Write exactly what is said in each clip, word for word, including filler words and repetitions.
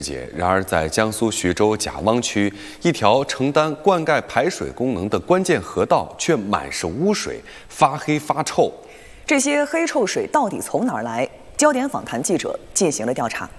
节。然而，在江苏徐州贾汪区，一条承担灌溉排水功能的关键河道却满是污水，发黑发臭。 这些黑臭水到底从哪儿来？焦点访谈记者进行了调查。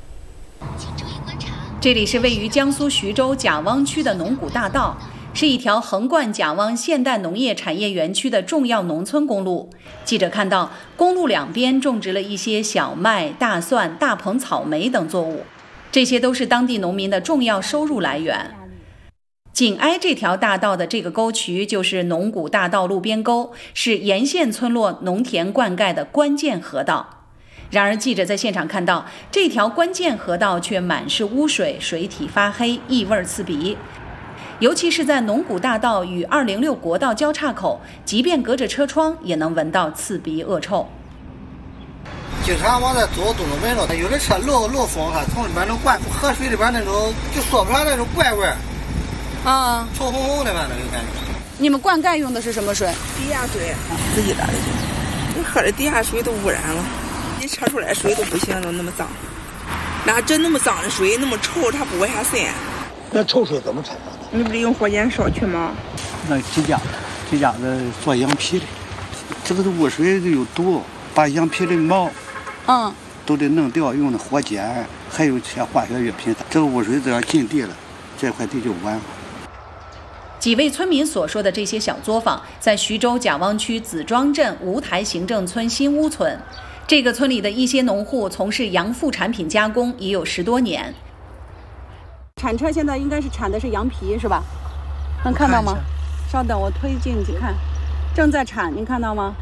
这里是位于江苏徐州贾汪区的农谷大道，是一条横贯贾汪现代农业产业园区的重要农村公路。记者看到，公路两边种植了一些小麦、大蒜、大棚草莓等作物，这些都是当地农民的重要收入来源。紧挨这条大道的这个沟渠就是农谷大道路边沟，是沿线村落农田灌溉的关键河道。然而，记者在现场看到，这条关键河道却满是污水，水体发黑，异味刺鼻。尤其是在农谷大道与二零六国道交叉口，即便隔着车窗，也能闻到刺鼻恶臭。 经常往这走都能闻到，有的车漏漏风，它从里边能灌河水里边那种就说不出来那种怪味儿。 啊， 臭烘烘的，反正有感觉。 你们灌溉用的是什么水？ 地下水，自己打的。你喝的地下水都污染了，你测出来水都不行了，那么脏。那真那么脏的水，那么臭，它不往下渗。 那臭水怎么产生的？ 你不是用火箭烧去吗？ 那几家，几家子做羊皮的，这个污水就有毒，把羊皮的毛， 嗯， 都得弄掉，用的火碱，还有些化学药品。这个污水只要进地了，这块地就完了。 几位村民所说的这些小作坊，在徐州贾汪区子庄镇吴台行政村新屋村。这个村里的一些农户从事羊副产品加工已有十多年。 产车现在应该是产的是羊皮，是吧？能看到吗？稍等，我推进去看，正在产，您看到吗？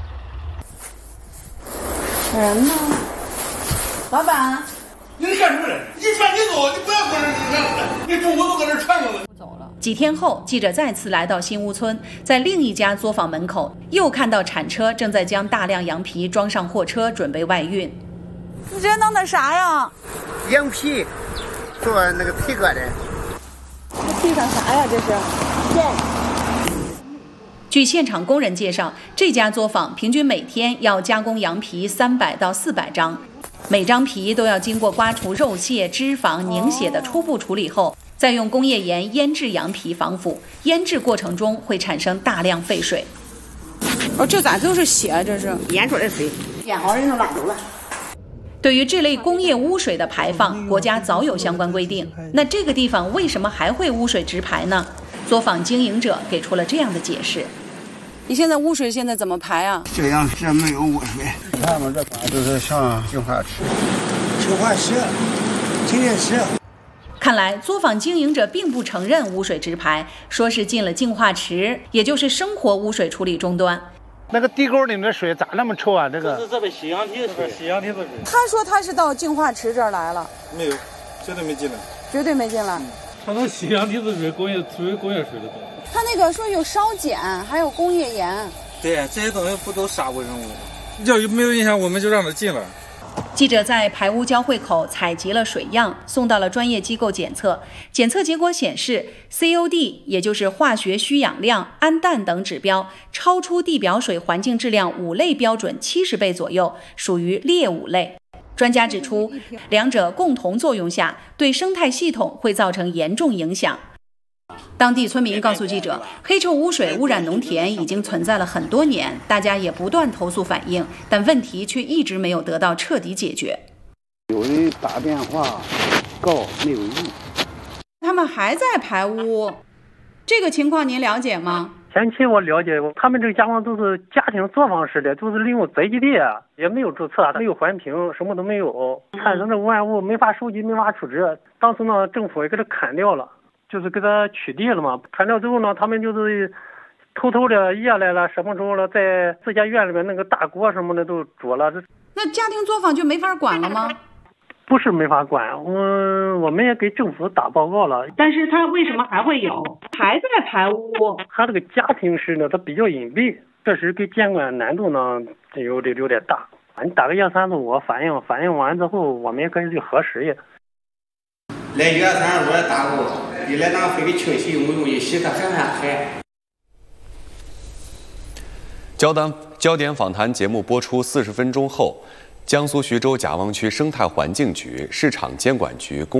人呢？老板， 你干什么人？你穿你走，你不要搁这儿，你中午都搁这儿穿着呢。 几天后，记者再次来到新屋村，在另一家作坊门口，又看到产车正在将大量羊皮装上货车，准备外运。 你这弄的啥呀？ 羊皮，做那个皮革的。 这地上啥呀？这是线。 据现场工人介绍，这家作坊平均每天要加工羊皮三百到四百张，每张皮都要经过刮除肉屑、脂肪、凝血的初步处理后，再用工业盐腌制羊皮防腐。腌制过程中会产生大量废水。 哦，这咋都是血？这是腌出来的水， 腌好人就拉走了。 对于这类工业污水的排放，国家早有相关规定。那这个地方为什么还会污水直排呢？作坊经营者给出了这样的解释。 你现在污水现在怎么排啊？ 这样是没有污水。你看嘛，这块就是上净化池， 净化池，清洁池。 看来作坊经营者并不承认污水直排，说是进了净化池，也就是生活污水处理终端。 那个地沟里面的水咋那么臭啊？这个这是这边洗羊皮的水，洗羊皮的水。 他说他是到净化池这儿来了， 没有，绝对没进来， 绝对没进来。 他都洗羊皮的水，工业属于工业水的东西。 他那个说有烧碱，还有工业盐。 对，这些东西不都杀过人物吗？要有没有影响，我们就让他进了。 记者在排污交汇口采集了水样，送到了专业机构检测。检测结果显示 ，C O D 也就是化学需氧量、氨氮等指标超出地表水环境质量五类标准七十倍左右，属于劣五类。专家指出，两者共同作用下，对生态系统会造成严重影响。当地村民告诉记者，黑臭污水污染农田已经存在了很多年，大家也不断投诉反映，但问题却一直没有得到彻底解决。 有人打电话告没有用， 他们还在排污，这个情况您了解吗？ 前期我了解，他们这个甲方都是家庭作坊式的，就是利用宅基地，也没有注册，没有环评，什么都没有，产生的污染物没法收集，没法处置。当时呢，政府也给他砍掉了。就是给他取缔了嘛，砍掉之后呢，他们就是偷偷的掖来了，什么时候了，在自家院里面那个大锅什么的都煮了。 那家庭作坊就没法管了吗？ 不是没法管，我我们也给政府打报告了。 但是他为什么还会有，还在排污？ 他这个家庭式呢，它比较隐蔽，确实给监管难度呢有点有点大。你打个幺三四五反映，反映完之后，我们也可以去核实也。 来幺三五打过。你来浪费的清洗有没有用？一洗它还还还。 焦点焦点访谈节目播出四十分钟后， 江苏徐州贾汪区生态环境局、市场监管局、公